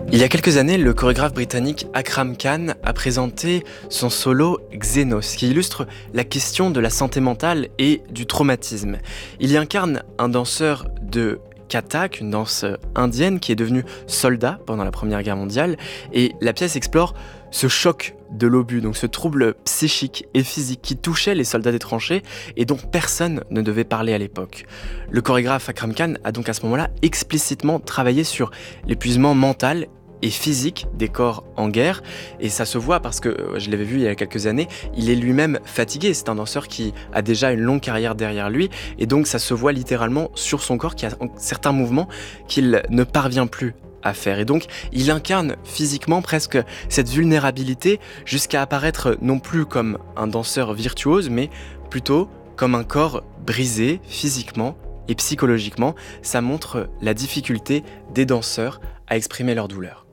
Il y a quelques années, le chorégraphe britannique Akram Khan a présenté son solo Xenos, qui illustre la question de la santé mentale et du traumatisme. Il y incarne un danseur de Kathak, une danse indienne qui est devenue soldat pendant la Première Guerre mondiale, et la pièce explore ce choc de l'obus, donc ce trouble psychique et physique qui touchait les soldats des tranchées et dont personne ne devait parler à l'époque. Le chorégraphe Akram Khan a donc à ce moment-là explicitement travaillé sur l'épuisement mental et physique des corps en guerre, et ça se voit parce que, je l'avais vu il y a quelques années, il est lui-même fatigué. C'est un danseur qui a déjà une longue carrière derrière lui, et donc ça se voit littéralement sur son corps, qui a certains mouvements qu'il ne parvient plus à faire. Et donc, il incarne physiquement presque cette vulnérabilité jusqu'à apparaître non plus comme un danseur virtuose, mais plutôt comme un corps brisé physiquement et psychologiquement. Ça montre la difficulté des danseurs à exprimer leur douleur.